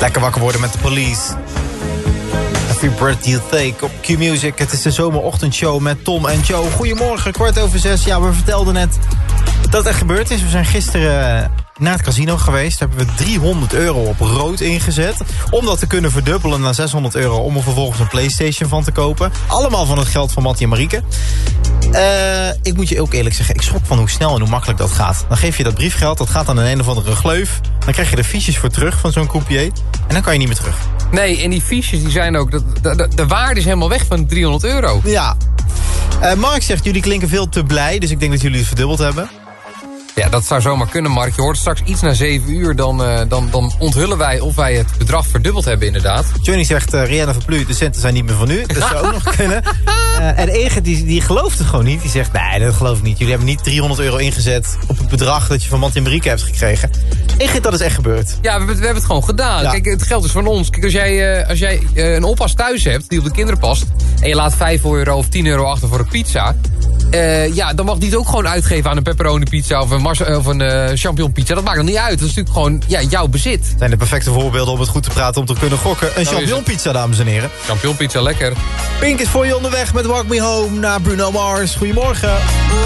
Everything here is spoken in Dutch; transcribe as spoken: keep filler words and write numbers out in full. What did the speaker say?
Lekker wakker worden met de Police. Every breath you take op Q-Music. Het is de zomerochtendshow met Tom en Joe. Goedemorgen, kwart over zes. Ja, we vertelden net dat het echt gebeurd is. We zijn gisteren naar het casino geweest. Daar hebben we driehonderd euro op rood ingezet. Om dat te kunnen verdubbelen naar zeshonderd euro. Om er vervolgens een PlayStation van te kopen. Allemaal van het geld van Mattie en Marieke. Uh, ik moet je ook eerlijk zeggen, ik schrok van hoe snel en hoe makkelijk dat gaat. Dan geef je dat briefgeld, dat gaat aan een, een of andere gleuf. Dan krijg je de fiches voor terug van zo'n croupier. En dan kan je niet meer terug. Nee, en die fiches die zijn ook... De, de, de waarde is helemaal weg van driehonderd euro. Ja. Uh, Mark zegt, jullie klinken veel te blij. Dus ik denk dat jullie het verdubbeld hebben. Ja, dat zou zomaar kunnen, Mark. Je hoort straks iets na zeven uur. Dan, uh, dan, dan onthullen wij of wij het bedrag verdubbeld hebben, inderdaad. Johnny zegt, uh, Rihanna Verplu, de centen zijn niet meer van u. Dat zou ook nog kunnen. Uh, en Egert, die, die gelooft het gewoon niet. Die zegt, nee, dat geloof ik niet. Jullie hebben niet driehonderd euro ingezet op het bedrag dat je van Mattie en Marieke hebt gekregen. Egert, dat is echt gebeurd. Ja, we hebben, we hebben het gewoon gedaan. Ja. Kijk, het geld is van ons. Kijk, als jij, uh, als jij uh, een oppas thuis hebt die op de kinderen past... en je laat vijf euro of tien euro achter voor een pizza... Uh, ja, dan mag die het ook gewoon uitgeven aan een pepperoni pizza of een, mars of een uh, champignon pizza. Dat maakt er niet uit. Dat is natuurlijk gewoon ja, jouw bezit. Dat zijn de perfecte voorbeelden om het goed te praten, om te kunnen gokken. Een champignon pizza, dames en heren. Champignon pizza, lekker. Pink is voor je onderweg met Walk Me Home naar Bruno Mars. Goedemorgen.